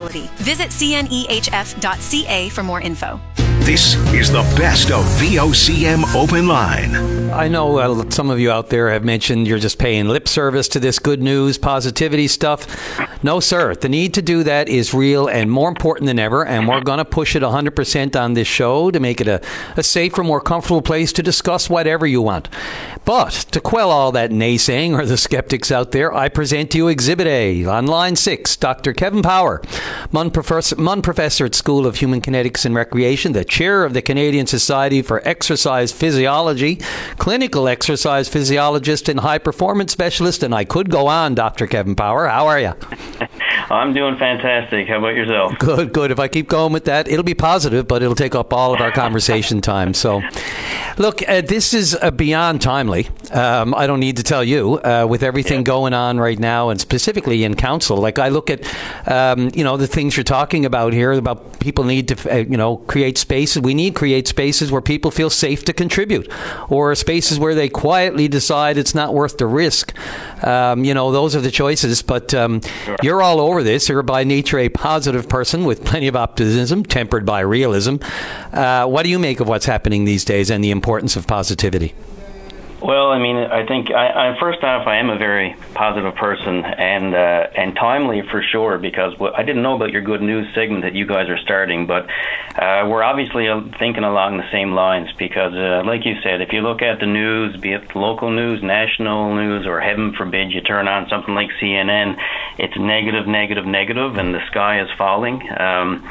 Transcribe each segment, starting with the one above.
Visit cnehf.ca for more info. This is the best of VOCM Open Line. I know some of you out there have mentioned you're just paying lip service to this good news, positivity stuff. No, sir. The need to do that is real and more important than ever, and we're going to push it 100% on this show to make it a safer, more comfortable place to discuss whatever you want. But to quell all that naysaying or the skeptics out there, I present to you Exhibit A. On line 6, Dr. Kevin Power, Munn Professor at School of Human Kinetics and Recreation, the chair of the Canadian Society for Exercise Physiology, clinical exercise physiologist and high-performance specialist, and I could go on, Dr. Kevin Power. How are you? I'm doing fantastic. How about yourself? Good. If I keep going with that, it'll be positive, but it'll take up all of our conversation time. So, look, this is beyond timely. I don't need to tell you, with everything going on right now, and specifically in council. Like, I look at, the things you're talking about here, about people need to, create spaces. We need to create spaces where people feel safe to contribute, or spaces where they quietly decide it's not worth the risk. Those are the choices. But you're all over this. You're by nature a positive person with plenty of optimism, tempered by realism. What do you make of what's happening these days and the importance of positivity? Well, I think first off, I am a very positive person and timely for sure, because I didn't know about your good news segment that you guys are starting, but we're obviously thinking along the same lines, because like you said, if you look at the news, be it local news, national news, or heaven forbid you turn on something like CNN, it's negative, and the sky is falling. And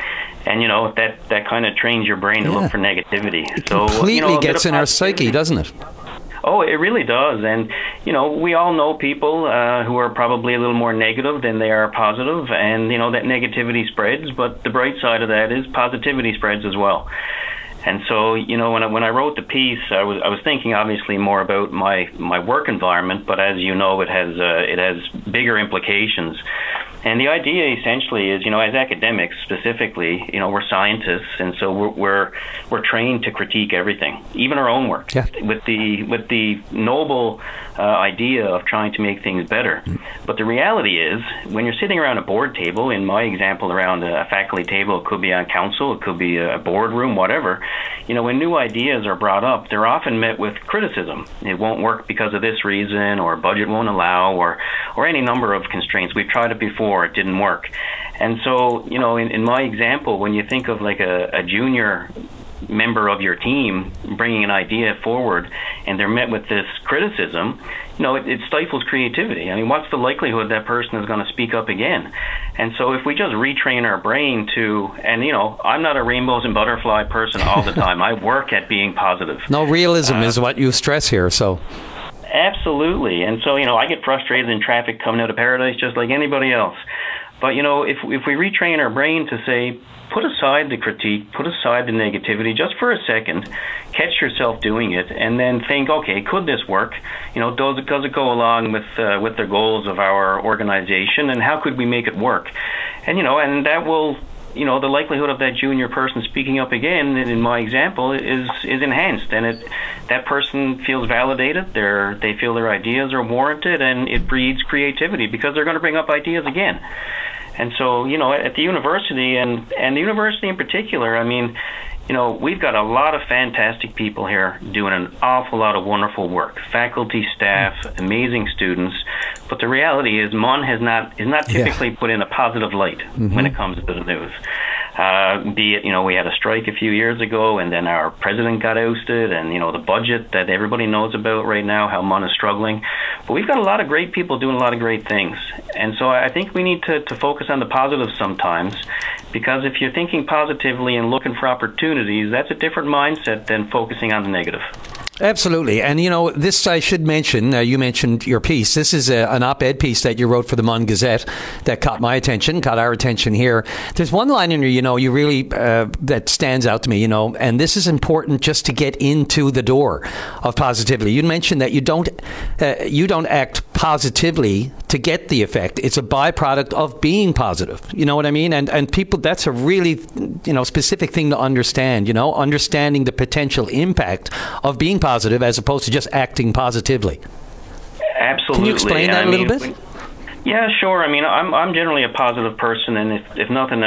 that kind of trains your brain to look for negativity. It completely gets in our psyche, doesn't it? Oh, it really does. And, we all know people who are probably a little more negative than they are positive. And, that negativity spreads. But the bright side of that is positivity spreads as well. And so, when I wrote the piece, I was thinking obviously more about my work environment. But as you know, it has bigger implications. And the idea essentially is, as academics specifically, we're scientists, and so we're trained to critique everything, even our own work, with the noble idea of trying to make things better. But the reality is, when you're sitting around a board table, in my example around a faculty table, it could be on council, it could be a boardroom, whatever, when new ideas are brought up, they're often met with criticism. It won't work because of this reason, or budget won't allow, or any number of constraints. We've tried it before, it didn't work. And so, in my example, when you think of like a junior member of your team bringing an idea forward and they're met with this criticism, it stifles creativity. What's the likelihood that person is going to speak up again? And so if we just retrain our brain to, and I'm not a rainbows and butterfly person all the time. I work at being positive. No, realism is what you stress here, so. Absolutely. And so, I get frustrated in traffic coming out of Paradise just like anybody else. But, if we retrain our brain to say, put aside the critique, put aside the negativity just for a second, catch yourself doing it, and then think, okay, could this work? Does it go along with the goals of our organization, and how could we make it work? And, and that will, the likelihood of that junior person speaking up again, in my example, is enhanced, and that person feels validated, they feel their ideas are warranted, and it breeds creativity because they're going to bring up ideas again. And so, at the university, and the university in particular, we've got a lot of fantastic people here doing an awful lot of wonderful work. Faculty, staff, amazing students. But the reality is MUN is not typically put in a positive light when it comes to the news. Be it, we had a strike a few years ago, and then our president got ousted, and, the budget that everybody knows about right now, how MUN is struggling. But we've got a lot of great people doing a lot of great things. And so I think we need to focus on the positives sometimes, because if you're thinking positively and looking for opportunities, that's a different mindset than focusing on the negative. Absolutely. And, this I should mention, you mentioned your piece. This is an op-ed piece that you wrote for the Munn Gazette that caught our attention here. There's one line in here, you really, that stands out to me, and this is important just to get into the door of positivity. You mentioned that you don't act positively to get the effect. It's a byproduct of being positive. You know what I mean? And people, that's a really, specific thing to understand, understanding the potential impact of being positive as opposed to just acting positively. Absolutely. Can you explain that a little bit? Yeah, sure. I'm generally a positive person, and if nothing